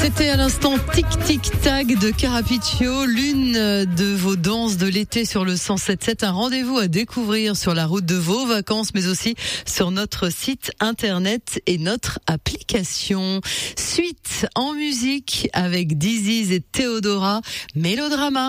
C'était à l'instant Tic Tic Tac de Carapiccio, l'une de vos danses de l'été sur le 107.7. Un rendez-vous à découvrir sur la route de vos vacances, mais aussi sur notre site internet et notre application. Suite en musique avec Diziz et Théodora, Mélodrama.